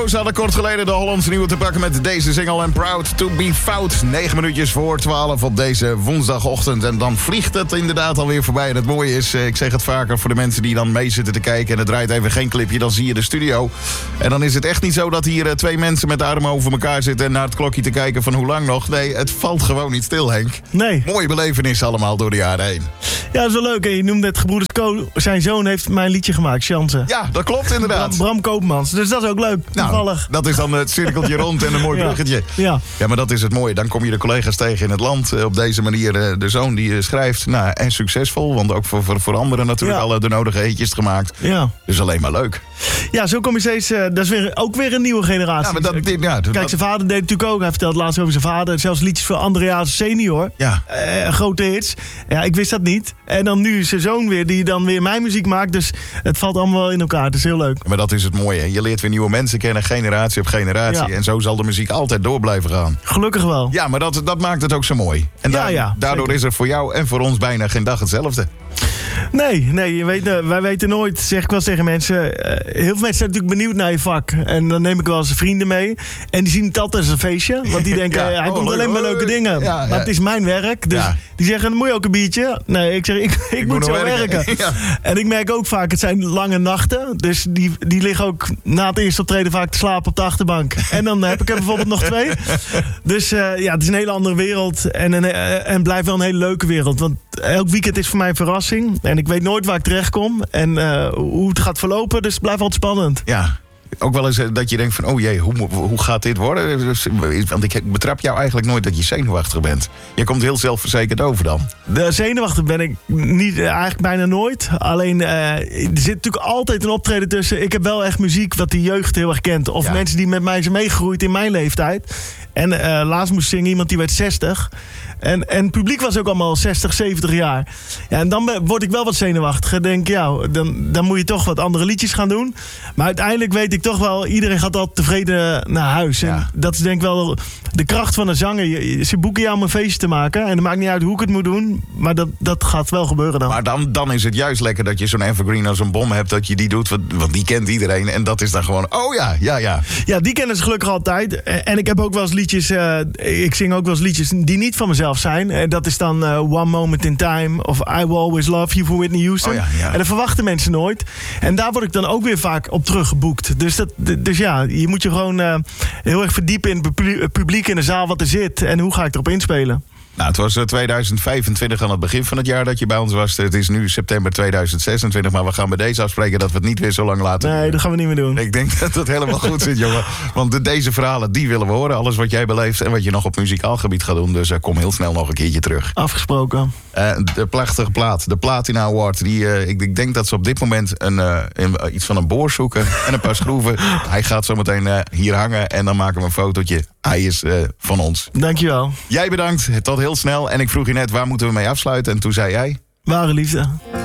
Ze hadden kort geleden de Hollandse nieuwe te pakken met deze single and Proud to be Fout. 9 minuutjes voor 12 op deze woensdagochtend. En dan vliegt het inderdaad alweer voorbij. En het mooie is, ik zeg het vaker voor de mensen die dan mee zitten te kijken en het draait even geen clipje, dan zie je de studio. En dan is het echt niet zo dat hier 2 mensen met de armen over elkaar zitten en naar het klokje te kijken van hoe lang nog. Nee, het valt gewoon niet stil, Henk. Nee. Mooie belevenis allemaal door de jaren heen. Ja, dat is wel leuk. En je noemde het Gebroeders Co. Zijn zoon heeft mijn liedje gemaakt, Chance. Ja, dat klopt inderdaad. Bram Koopmans. Dus dat is ook leuk. Toevallig. Nou, dat is dan het cirkeltje rond en een mooi bruggetje. Ja, maar dat is het mooie. Dan kom je de collega's tegen in het land. Op deze manier de zoon die schrijft. Nou, en succesvol. Want ook voor anderen natuurlijk alle de nodige eetjes gemaakt. Ja. Dus alleen maar leuk. Ja, zo kom je steeds... dat is ook weer een nieuwe generatie. Ja, maar kijk, zijn vader deed het natuurlijk ook. Hij vertelde laatst over zijn vader. Zelfs liedjes voor Andreas senior. Ja. Grote hits. Ja, ik wist dat niet. En dan nu zijn zoon weer, die dan weer mijn muziek maakt. Dus het valt allemaal wel in elkaar. Het is heel leuk. Maar dat is het mooie. Je leert weer nieuwe mensen kennen, generatie op generatie. Ja. En zo zal de muziek altijd door blijven gaan. Gelukkig wel. Ja, maar dat maakt het ook zo mooi. En daardoor is er voor jou en voor ons bijna geen dag hetzelfde. Nee, wij weten nooit, zeg ik wel tegen mensen. Heel veel mensen zijn natuurlijk benieuwd naar je vak. En dan neem ik wel eens vrienden mee. En die zien het altijd als een feestje. Want die denken, hij doet alleen maar leuke dingen. Maar het is mijn werk. Dus die zeggen, moet je ook een biertje? Nee, ik zeg, ik moet zo werken. Ja. En ik merk ook vaak, het zijn lange nachten. Dus die liggen ook na het eerste optreden vaak te slapen op de achterbank. En dan heb ik er bijvoorbeeld nog 2. Dus het is een hele andere wereld. En blijft wel een hele leuke wereld. Want elk weekend is voor mij een verrassing. En ik weet nooit waar ik terecht kom. En hoe het gaat verlopen. Dus het blijft altijd spannend. Ja. Ook wel eens dat je denkt van, oh jee, hoe gaat dit worden? Want ik betrap jou eigenlijk nooit dat je zenuwachtig bent. Je komt heel zelfverzekerd over dan. De zenuwachtig ben ik niet, eigenlijk bijna nooit. Alleen, er zit natuurlijk altijd een optreden tussen. Ik heb wel echt muziek wat de jeugd heel erg kent. Of mensen die met mij zijn meegegroeid in mijn leeftijd. En laatst moest zingen iemand die werd 60. En het publiek was ook allemaal 60, 70 jaar. Ja, en dan word ik wel wat zenuwachtig. Ik denk, dan moet je toch wat andere liedjes gaan doen. Maar uiteindelijk weet ik toch wel, iedereen gaat altijd tevreden naar huis. Ja. En dat is denk ik wel de kracht van een zanger. Ze boeken jou om een feestje te maken. En het maakt niet uit hoe ik het moet doen. Maar dat gaat wel gebeuren dan. Maar dan is het juist lekker dat je zo'n evergreen als een bom hebt. Dat je die doet, want die kent iedereen. En dat is dan gewoon, ja. Ja, die kennen ze gelukkig altijd. En ik heb ook wel eens liedjes, ik zing ook wel eens liedjes die niet van mezelf zijn. En dat is dan One Moment in Time of I Will Always Love You voor Whitney Houston. En dat verwachten mensen nooit. En daar word ik dan ook weer vaak op teruggeboekt. Dus je moet je gewoon heel erg verdiepen in het publiek in de zaal wat er zit. En hoe ga ik erop inspelen? Nou, het was 2025 aan het begin van het jaar dat je bij ons was. Het is nu september 2026, maar we gaan bij deze afspreken dat we het niet weer zo lang laten doen. Nee, dat gaan we niet meer doen. Ik denk dat het helemaal goed zit, jongen. Want deze verhalen, die willen we horen. Alles wat jij beleeft en wat je nog op muzikaal gebied gaat doen. Dus kom heel snel nog een keertje terug. Afgesproken. De prachtige plaat, de Platina Award. Ik denk dat ze op dit moment iets van een boor zoeken en een paar schroeven. Hij gaat zo meteen hier hangen en dan maken we een fotootje. Hij is van ons. Dankjewel. Jij bedankt. Tot heel snel. En ik vroeg je net, waar moeten we mee afsluiten? En toen zei jij... Ware liefde.